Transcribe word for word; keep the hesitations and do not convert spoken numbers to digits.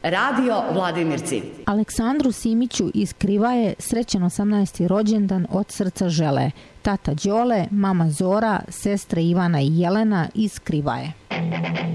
Radio Vladimirci. Aleksandru Simiću iz Krivaje srećen osamnaesti rođendan od srca žele tata Đole, mama Zora, sestre Ivana i Jelena iz Krivaje.